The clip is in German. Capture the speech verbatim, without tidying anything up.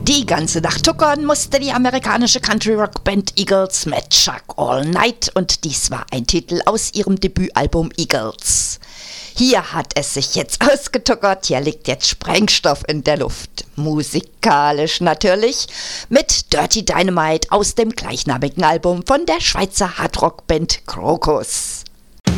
Die ganze Nacht tuckern musste die amerikanische Country-Rock-Band Eagles mit Chuck All Night und dies war ein Titel aus ihrem Debütalbum Eagles. Hier hat es sich jetzt ausgetuckert, hier liegt jetzt Sprengstoff in der Luft. Musikalisch natürlich, mit Dirty Dynamite aus dem gleichnamigen Album von der Schweizer Hardrock-Band Krokus.